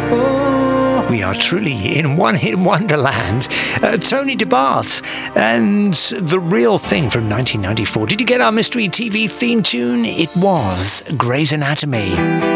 We are truly in one-hit wonderland. Tony DeBart and The Real Thing from 1994. Did you get our mystery TV theme tune? It was Grey's Anatomy.